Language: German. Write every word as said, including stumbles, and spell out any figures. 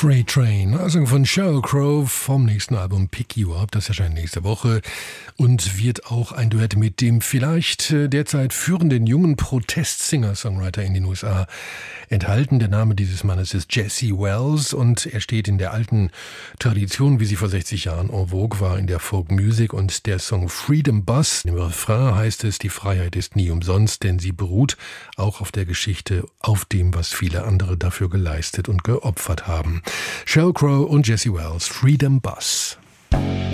Freight Train, also von Sheryl Crow vom nächsten Album Pick You Up, das erscheint nächste Woche und wird auch ein Duett mit dem vielleicht derzeit führenden jungen Protest-Singer-Songwriter in den U S A enthalten. Der Name dieses Mannes ist Jesse Wells und er steht in der alten Tradition, wie sie vor sechzig Jahren en vogue war in der Folk-Music, und der Song Freedom Bus, im Refrain heißt es, die Freiheit ist nie umsonst, denn sie beruht auch auf der Geschichte, auf dem, was viele andere dafür geleistet und geopfert haben. Sheryl Crow und Jesse Wells, Freedom Bus.